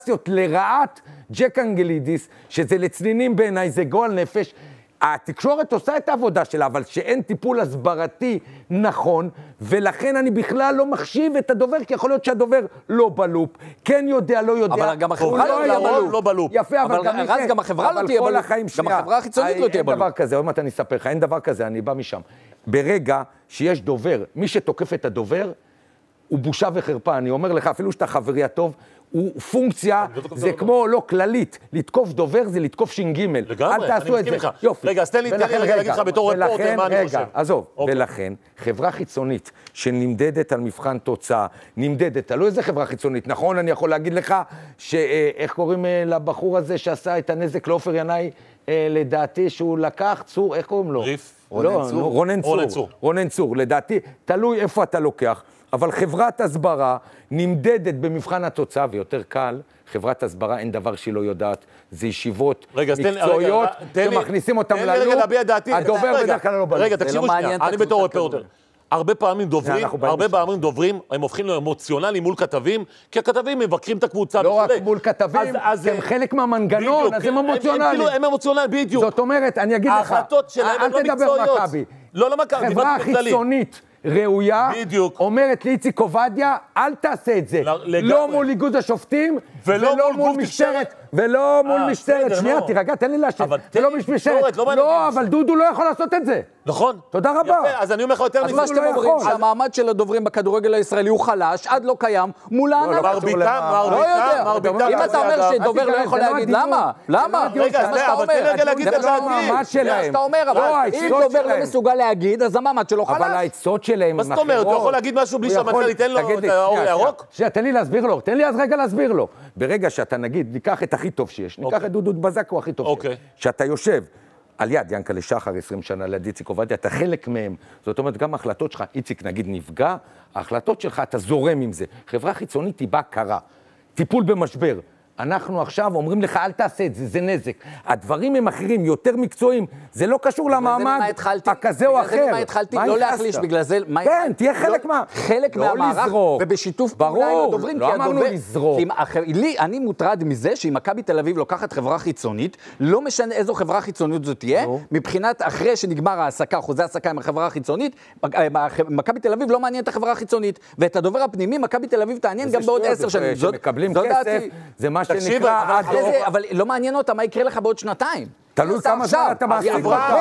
לרעת ג'ק אנגלידיס, שזה לצנינים בעיניי, זה גועל נפש. התקשורת עושה את העבודה שלה, אבל שאין טיפול הסברתי נכון, ולכן אני בכלל לא מחשיב את הדובר, כי יכול להיות שהדובר לא בלופ, כן יודע, לא יודע. אבל גם החברה לא בלופ. יפה, אבל גם החברה לא תהיה בלופ. גם החברה החיצונית לא תהיה בלופ. אין דבר כזה, עוד מעט אני אספר לך, אין דבר כזה, אני בא משם. ברגע שיש דובר, מי שתוקף את הדובר, הוא בושה וחרפה. אני אומר לך, אפילו שאתה חברי הטוב, הוא פונקציה, זה כמו, לא, כללית. לתקוף דובר זה לתקוף ש"ג. לגמרי, אני מסכים לך. יופי. רגע, אז תן לי להגיד לך בתור רפורטר מה אני חושב. רגע, עזוב. ולכן, חברה חיצונית שנמדדת על מבחן תוצאה, נמדדת, לא איזה חברה חיצונית, נכון? אני יכול להגיד לך שאיך קוראים לבחור הזה שעשה את הנזק לעופר ינאי, לדעתי שהוא לקח צור, איך קוראים לו? רונן צור. לדעתי, תלוי איפה אתה לוקח. אבל חברת הסברה נמדדת במבחן התוצאה, ויותר קל, חברת הסברה אין דבר שהיא לא יודעת, זה ישיבות מקצועיות שמכניסים אותם ללוב, הדובר בדרך כלל לא בלוב. רגע, תקשיבו שנייה, אני בתור רפורטר. הרבה פעמים דוברים, הם הופכים לאמוציונליים מול כתבים, כי הכתבים מבקרים את הקבוצה. לא רק מול כתבים, הם חלק מהמנגנון, אז הם אמוציונליים. הם אמוציונליים, בדיוק. זאת אומרת, אני אגיד לך, ההחלטות שלהם הן לא מקצועיות. לא למכבי, חברה חיצונית ראויה, אומרת לאיציק עובדיה, אל תעשה את זה. לא מול איגוד השופטים, ולא מול משטרת. ולא מול משטרת. שנייה, תירגע, תן לי להשאיר. ולא משטרת. לא, אבל דודו לא יכול לעשות את זה. נכון. תודה רבה. יפה, אז אני אומר לך יותר אז מה שאתם אומרים, שהמעמד של הדוברים בכדורגל הישראלי הוא חלש, עד לא קיים, מול ההנהלה. מרביתם. אם אתה אומר שדובר לא יכול להגיד, למה? למה? רגע, אבל תן רגע להגיד את המעמד שלהם. אתה אומר, אבל אם דובר לא מסוגל להגיד, אז המעמד שלו חלש. אבל העצות שלהם מה זאת אומרת? הוא יכול להגיד משהו בלי שהמנכ"ל ייתן לו את האור הירוק? תן לי להסביר לו, תן לי אז רגע להסביר לו. ברגע שאתה נגיד, ניקח את הכי טוב שיש, ניקח את דודו בזק הוא הכי טוב שיש. שאתה יושב על יד ינקלה שחר 20 שנה ליד איציק עובדיה, אתה חלק מהם. זאת אומרת, גם ההחלטות שלך, איציק נגיד נפגע, ההחלטות שלך, אתה זורם עם זה. חברה חיצונית היא באה קרה. טיפול במשבר. אנחנו עכשיו אומרים לך, אל תעשה את זה, זה נזק. הדברים הם אחרים, יותר מקצועיים. זה לא קשור למעמד הכזה או אחר. בגלל זה מה התחלתי, לא להחליש, בגלל זה... כן, תהיה חלק מה... חלק מהמערך, ובשיתוף פעולה עם הדוברים. לא אמרנו לזרוק. אני מוטרד מזה שאם מכבי תל אביב לוקחת חברה חיצונית, לא משנה איזו חברה חיצונית זאת תהיה, מבחינת אחרי שנגמר העסקה, חוזה העסקה עם החברה החיצונית, מכבי תל אביב לא מעניין את החברה החיצונית, ואת הדובר הפנימי, מכבי תל אביב תעניין גם בעוד 10 שנים. שמקבלים כסף, זה מה שנקרא... אבל לא מעניין אותה מה יקרה לך בעוד שנתיים. תלוי כמה זמן אתה מעסיק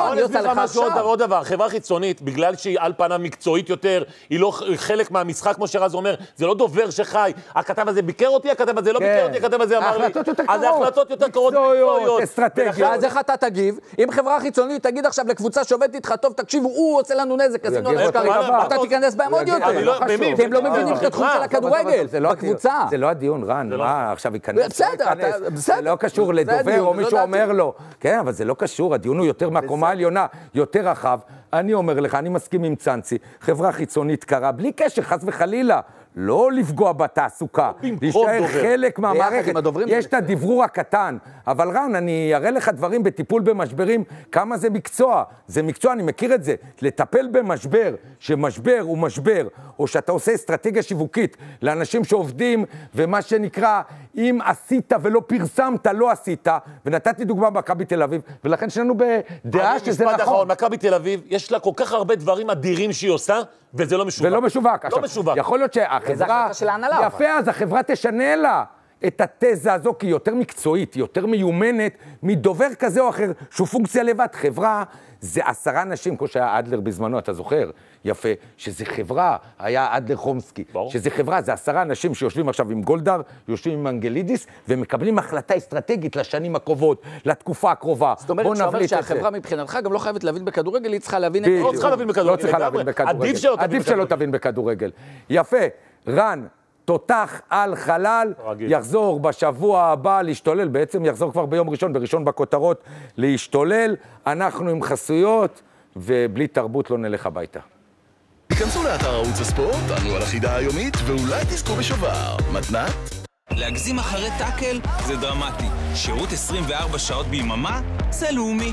אותה. עוד דבר, חברה חיצונית, בגלל שהיא על פנה מקצועית יותר, היא לא חלק מהמשחק, כמו שרז אומר, זה לא דובר שחי, הכתב הזה ביקר אותי, הכתב הזה לא ביקר אותי, הכתב הזה אמר לי. אז ההחלטות יותר קרות מקצועיות. אסטרטגיה. אז איך אתה תגיב? אם חברה חיצונית תגיד עכשיו לקבוצה שעובדת איתך, טוב, תקשיבו, הוא עושה לנו נזק, עשינו לנו שקרים, אתה תיכנס בהם עוד יותר. כי הם לא מבינים את התחום של הכדורגל, בקבוצה. זה לא הדיון, רן, מה עכשיו ייכנס? זה לא קשור לדובר או מישהו אומר לו. כן, אבל זה לא קשור, הדיון הוא יותר מהקומה העליונה, יותר רחב. אני אומר לך, אני מסכים עם צאנצי, חברה חיצונית קרה, בלי קשר, חס וחלילה, לא לפגוע בתעסוקה, להישאר חלק מהמערכת. יש את הדברור הקטן, אבל רן, אני אראה לך דברים בטיפול במשברים, כמה זה מקצוע. זה מקצוע, אני מכיר את זה. לטפל במשבר, שמשבר הוא משבר, או שאתה עושה אסטרטגיה שיווקית לאנשים שעובדים, ומה שנקרא, אם עשית ולא פרסמת, לא עשית, ונתתי דוגמה מכבי תל אביב, ולכן שלנו בדעה שזה נכון. מכבי תל אביב, יש לה כל כך הרבה דברים אדירים שהיא עושה, וזה לא משווק. ולא משווק. לא משווק. יכול להיות שהחברה, יפה, אז החברה תשנה לה את התזה הזו, כי היא יותר מקצועית, היא יותר מיומנת מדובר כזה או אחר, שהוא פונקציה לבד. חברה זה 10 אנשים, כמו שהיה אדלר בזמנו, אתה זוכר? יפה, שזה חברה, היה אדלר חומסקי, שזה חברה, זה 10 אנשים שיושבים עכשיו עם גולדהר, יושבים עם אנגלידיס, ומקבלים החלטה אסטרטגית לשנים הקרובות, לתקופה הקרובה. זאת אומרת שאומר שהחברה מבחינתך גם לא חייבת להבין בכדורגל, היא צריכה להבין... לא צריכה להבין בכדורגל. לא צריכה להבין בכדורגל. עדיף שלא תבין בכדורגל. יפה, רן, תותח על חלל, יחזור בשבוע הבא להשתולל, בעצם יחזור כבר ביום ראשון, בראשון בכותרות להשתולל, אנחנו עם חסויות, ובלי תרבות לא נלך הביתה. תיכנסו לאתר ערוץ הספורט, תענו על החידה היומית, ואולי תזכו בשובר. מתנת? להגזים אחרי טאקל זה דרמטי. שירות 24 שעות ביממה זה לאומי.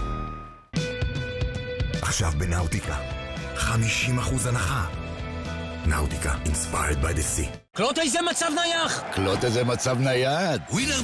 עכשיו בנאוטיקה, 50% הנחה. נאוטיקה, inspired by the sea. קלוט איזה מצב נייח! קלוט איזה מצב נייד! ווינר